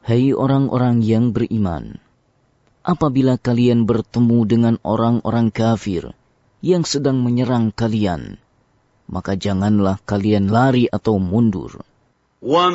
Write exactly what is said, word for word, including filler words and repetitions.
Hai orang-orang yang beriman, apabila kalian bertemu dengan orang-orang kafir yang sedang menyerang kalian, maka janganlah kalian lari atau mundur.